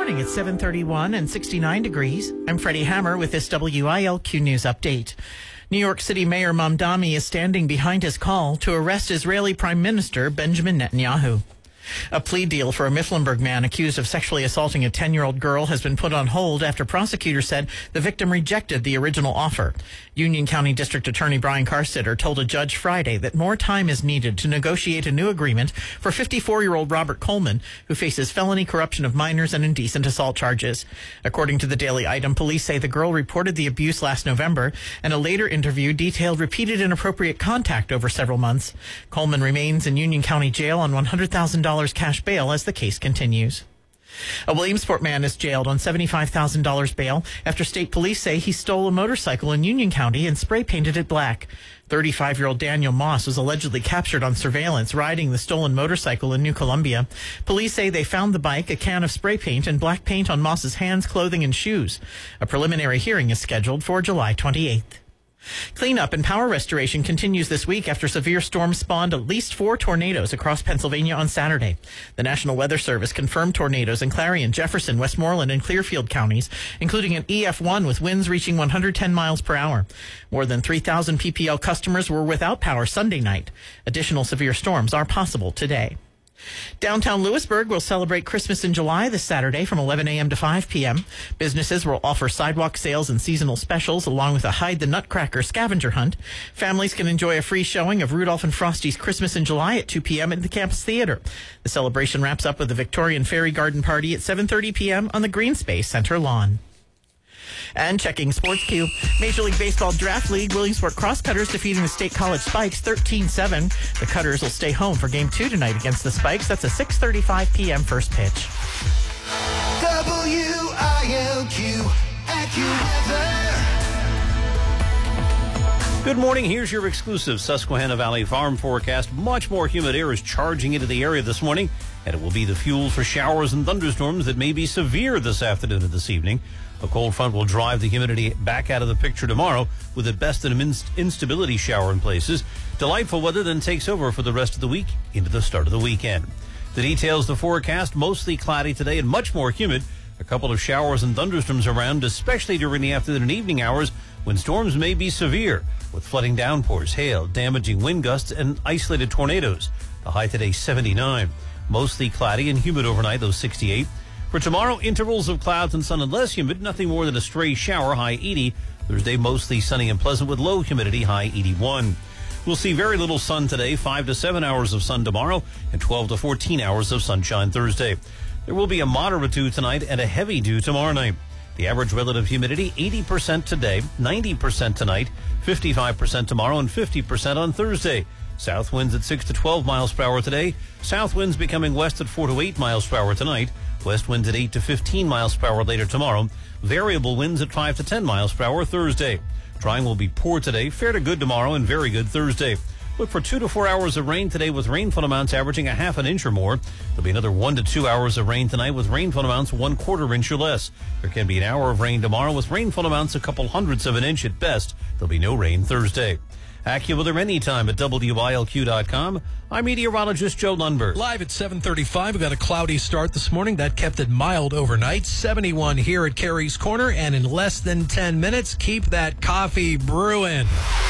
morning. It's 7:31 and 69 degrees. I'm Freddie Hammer with this WILQ News Update. New York City Mayor Mamdani is standing behind his call to arrest Israeli Prime Minister Benjamin Netanyahu. A plea deal for a Mifflinburg man accused of sexually assaulting a 10-year-old girl has been put on hold after prosecutors said the victim rejected the original offer. Union County District Attorney Brian Carsitter told a judge Friday that more time is needed to negotiate a new agreement for 54-year-old Robert Coleman, who faces felony corruption of minors and indecent assault charges. According to the Daily Item, police say the girl reported the abuse last November, and a later interview detailed repeated inappropriate contact over several months. Coleman remains in Union County Jail on $100,000 cash bail as the case continues. A Williamsport man is jailed on $75,000 bail after state police say he stole a motorcycle in Union County and spray painted it black. 35-year-old Daniel Moss was allegedly captured on surveillance riding the stolen motorcycle in New Columbia. Police say they found the bike, a can of spray paint, and black paint on Moss's hands, clothing, and shoes. A preliminary hearing is scheduled for July 28th. Cleanup and power restoration continues this week after severe storms spawned at least 4 tornadoes across Pennsylvania on Saturday. The National Weather Service confirmed tornadoes in Clarion, Jefferson, Westmoreland, and Clearfield counties, including an EF1 with winds reaching 110 miles per hour. More than 3,000 PPL customers were without power Sunday night. Additional severe storms are possible today. Downtown Lewisburg will celebrate Christmas in July this Saturday from 11 a.m. to 5 p.m. Businesses will offer sidewalk sales and seasonal specials along with a Hide the Nutcracker scavenger hunt. Families can enjoy a free showing of Rudolph and Frosty's Christmas in July at 2 p.m. at the Campus Theater. The celebration wraps up with the Victorian Fairy Garden Party at 7:30 p.m. on the Green Space Center lawn. And checking Sports Q, Major League Baseball Draft League, Williamsport Crosscutters defeating the State College Spikes 13-7. The Cutters will stay home for Game 2 tonight against the Spikes. That's a 6:35 p.m. first pitch. WILQ AccuWeather. Good morning. Here's your exclusive Susquehanna Valley Farm forecast. Much more humid air is charging into the area this morning, and it will be the fuel for showers and thunderstorms that may be severe this afternoon and this evening. A cold front will drive the humidity back out of the picture tomorrow, with at best an instability shower in places. Delightful weather then takes over for the rest of the week into the start of the weekend. The details, the forecast, mostly cloudy today and much more humid. A couple of showers and thunderstorms around, especially during the afternoon and evening hours when storms may be severe, with flooding downpours, hail, damaging wind gusts, and isolated tornadoes. The high today, 79. Mostly cloudy and humid overnight, though 68. For tomorrow, intervals of clouds and sun and less humid, nothing more than a stray shower, high 80. Thursday, mostly sunny and pleasant with low humidity, high 81. We'll see very little sun today, 5 to 7 hours of sun tomorrow, and 12 to 14 hours of sunshine Thursday. There will be a moderate dew tonight and a heavy dew tomorrow night. The average relative humidity, 80% today, 90% tonight, 55% tomorrow, and 50% on Thursday. South winds at 6 to 12 miles per hour today. South winds becoming west at 4 to 8 miles per hour tonight. West winds at 8 to 15 miles per hour later tomorrow. Variable winds at 5 to 10 miles per hour Thursday. Drying will be poor today, fair to good tomorrow, and very good Thursday. Look for 2 to 4 hours of rain today with rainfall amounts averaging a half an inch or more. There'll be another 1 to 2 hours of rain tonight with rainfall amounts 1/4 inch or less. There can be an hour of rain tomorrow with rainfall amounts a couple hundredths of an inch at best. There'll be no rain Thursday. AccuWeather anytime at WILQ.com. I'm meteorologist Joe Lundberg. Live at 7:35. We got a cloudy start this morning. That kept it mild overnight. 71 here at Carey's Corner. And in less than 10 minutes, keep that coffee brewing.